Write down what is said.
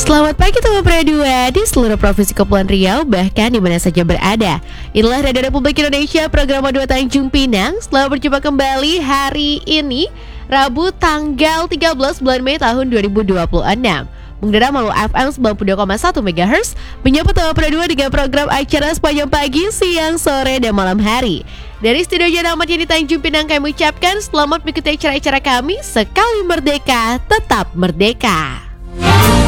Selamat pagi teman Radio di seluruh provinsi Kepulauan Riau, bahkan di mana saja berada. Inilah Radio Republik Indonesia, program 2 Tanjung Pinang. Selamat berjumpa kembali hari ini, Rabu tanggal 13 bulan Mei tahun 2026. Mengudara melalui FM 92,1 MHz, menyapa teman Radio dengan program acara sepanjang pagi, siang, sore, dan malam hari. Dari studio Jana Amat yang di Tanjung Pinang, kami ucapkan selamat mengikuti acara-acara kami. Sekali merdeka, tetap merdeka.